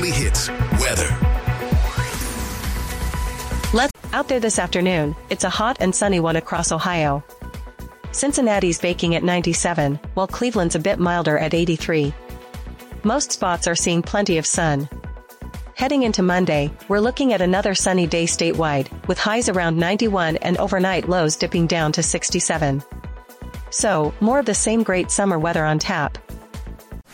Weekly Hits weather. Out there this afternoon, it's a hot and sunny one across Ohio. Cincinnati's baking at 97, while Cleveland's a bit milder at 83. Most spots are seeing plenty of sun. Heading into Monday, we're looking at another sunny day statewide, with highs around 91 and overnight lows dipping down to 67. So, more of the same great summer weather on tap,